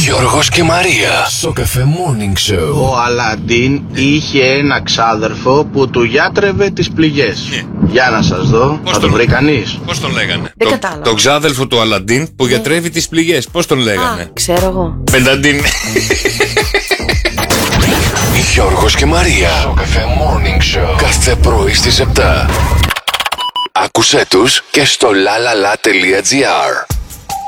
Γιώργος και Μαρία στο Cafe Morning Show. Ο Αλαντίν είχε ένα ξάδερφο που του γιάτρευε τις πληγές. Για να σας δω, θα το βρει κανείς? Πώς τον λέγανε? Δεν κατάλαβα. Το ξάδελφο του Αλαντίν που γιατρεύει τις πληγές. Πώς τον λέγανε? Α, ξέρω εγώ. Πενταντίν. Γιώργος και Μαρία στο Cafe Morning Show. Κάθε πρωί στις 7. Άκουσέ τους και στο lalala.gr.